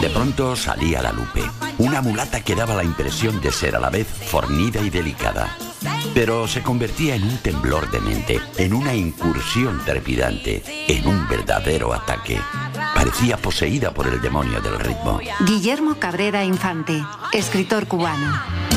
De pronto salía la Lupe, una mulata que daba la impresión de ser a la vez fornida y delicada. Pero se convertía en un temblor de mente, en una incursión trepidante, en un verdadero ataque. Parecía poseída por el demonio del ritmo. Guillermo Cabrera Infante, escritor cubano.